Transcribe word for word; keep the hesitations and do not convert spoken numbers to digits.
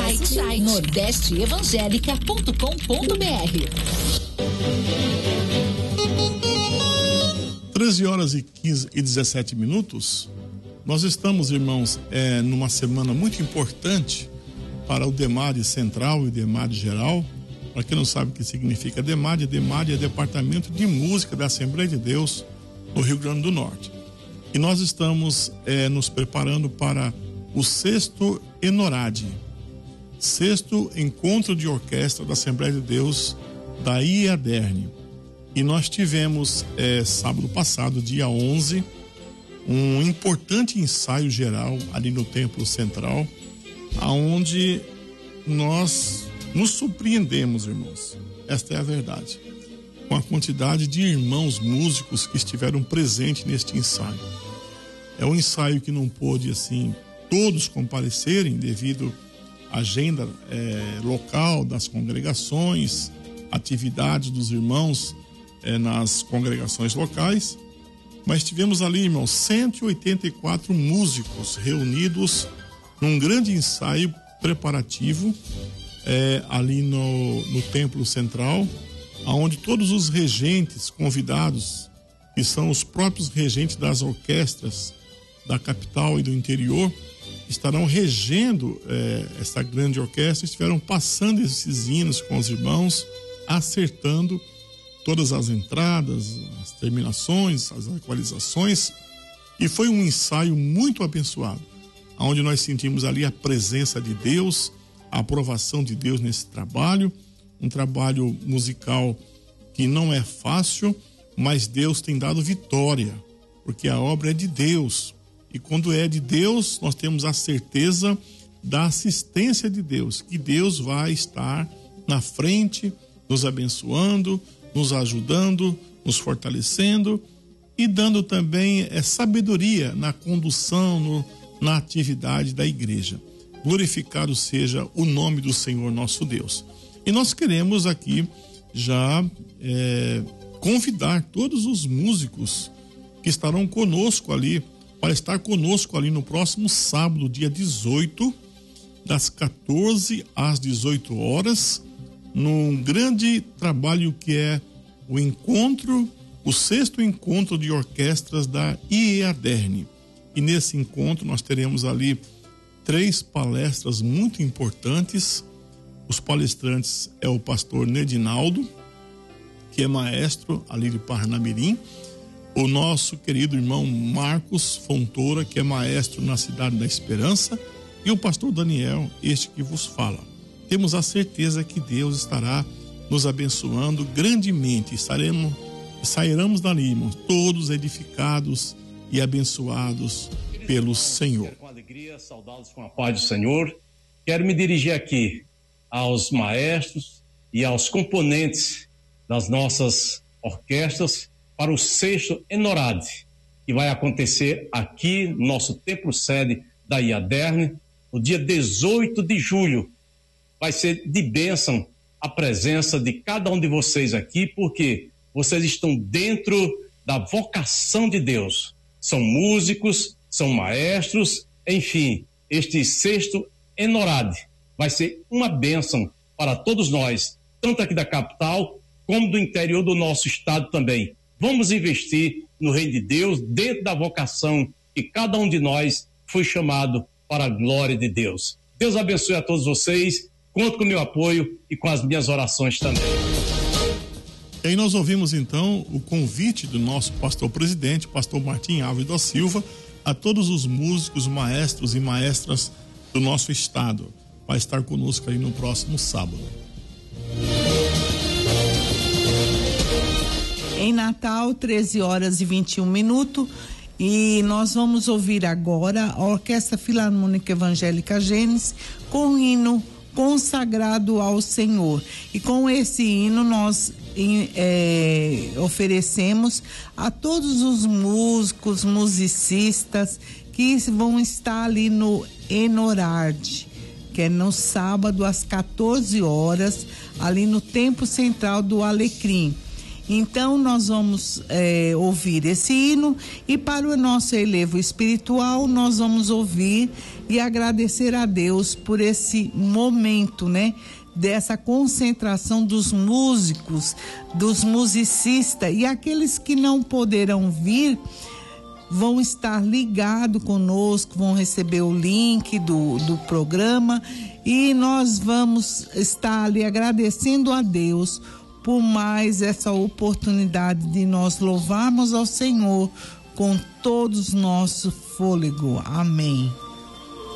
site nordeste evangélica ponto com ponto br. treze horas e quinze e dezessete minutos. Nós estamos, irmãos, é, numa semana muito importante para o DEMAD Central e o DEMAD Geral. Para quem não sabe o que significa DEMAD, DEMAD é Departamento de Música da Assembleia de Deus no Rio Grande do Norte. E nós estamos é, nos preparando para o sexto ENORAD, sexto Encontro de Orquestra da Assembleia de Deus da IADERN. E nós tivemos é, sábado passado, dia onze, um importante ensaio geral ali no Templo Central, aonde nós nos surpreendemos, irmãos. Esta é a verdade. Com a quantidade de irmãos músicos que estiveram presentes neste ensaio. É um ensaio que não pôde, assim, todos comparecerem devido à agenda é, local das congregações, atividades dos irmãos é, nas congregações locais. Mas tivemos ali, irmãos, cento e oitenta e quatro músicos reunidos num grande ensaio preparativo é, ali no, no Templo Central, onde todos os regentes convidados, que são os próprios regentes das orquestras da capital e do interior, estarão regendo é, essa grande orquestra, estiveram passando esses hinos com os irmãos, acertando todas as entradas, as terminações, as equalizações, e foi um ensaio muito abençoado, onde nós sentimos ali a presença de Deus, a aprovação de Deus nesse trabalho, um trabalho musical que não é fácil, mas Deus tem dado vitória, porque a obra é de Deus, e quando é de Deus, nós temos a certeza da assistência de Deus, que Deus vai estar na frente, nos abençoando, nos ajudando, nos fortalecendo e dando também é, sabedoria na condução, no, na atividade da igreja. Glorificado seja o nome do Senhor nosso Deus. E nós queremos aqui já é, convidar todos os músicos que estarão conosco ali, para estar conosco ali no próximo sábado, dia dezoito, das quatorze às dezoito horas, num grande trabalho que é o encontro, o sexto encontro de orquestras da IADERN. E nesse encontro nós teremos ali três palestras muito importantes. Os palestrantes é o pastor Nedinaldo, que é maestro ali de Parnamirim, o nosso querido irmão Marcos Fontoura, que é maestro na Cidade da Esperança, e o pastor Daniel, este que vos fala. Temos a certeza que Deus estará nos abençoando grandemente. Estaremos, sairemos dali, irmãos, todos edificados e abençoados pelo Senhor. Com alegria, saudá-los com a paz do Senhor. Quero me dirigir aqui aos maestros e aos componentes das nossas orquestras para o sexto ENORAD, que vai acontecer aqui no nosso templo sede da IADERN, no dia dezoito de julho. Vai ser de bênção a presença de cada um de vocês aqui, porque vocês estão dentro da vocação de Deus. São músicos, são maestros, enfim, este sexto ENORAD vai ser uma bênção para todos nós, tanto aqui da capital como do interior do nosso estado também. Vamos investir no reino de Deus, dentro da vocação que cada um de nós foi chamado para a glória de Deus. Deus abençoe a todos vocês, conto com o meu apoio e com as minhas orações também. E aí nós ouvimos então o convite do nosso pastor presidente, pastor Martim Alves da Silva, a todos os músicos, maestros e maestras do nosso estado, para estar conosco aí no próximo sábado. Em Natal, treze horas e vinte e um minutos, e nós vamos ouvir agora a Orquestra Filarmônica Evangélica Gênesis com o hino Consagrado ao Senhor. E com esse hino nós é, oferecemos a todos os músicos, musicistas que vão estar ali no ENORAD, que é no sábado às quatorze horas, ali no Templo Central do Alecrim. Então nós vamos é, ouvir esse hino e para o nosso elevo espiritual nós vamos ouvir e agradecer a Deus por esse momento, né? Dessa concentração dos músicos, dos musicistas e aqueles que não poderão vir vão estar ligados conosco, vão receber o link do, do programa e nós vamos estar ali agradecendo a Deus por mais essa oportunidade de nós louvarmos ao Senhor com todos nosso fôlego. Amém.